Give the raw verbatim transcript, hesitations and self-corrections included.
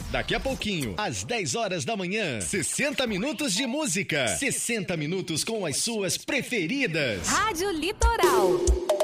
Daqui a pouquinho, às dez horas da manhã, sessenta minutos de música. sessenta minutos com as suas preferidas. Rádio Litoral.